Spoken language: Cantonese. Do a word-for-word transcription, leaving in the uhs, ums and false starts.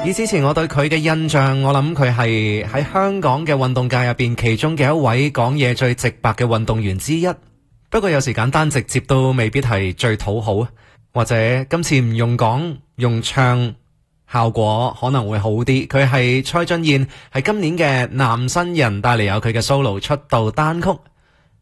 以之前我對佢嘅印象，我諗佢係喺香港嘅運動界入邊其中嘅一位講嘢最直白嘅運動員之一。不過有時簡單直接都未必係最討好，或者今次唔用講，用唱效果可能會好啲。佢係蔡俊彥，係今年嘅男新人，帶嚟有佢嘅 solo 出道單曲。